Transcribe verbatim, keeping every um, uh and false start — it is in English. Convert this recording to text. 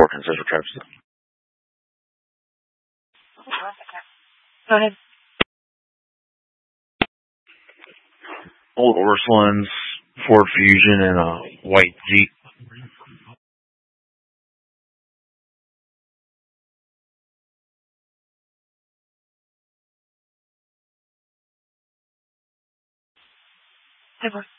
Fort Francisco trips. Go ahead. Old Ursulines, Ford Fusion, and a white Jeep. Divorce.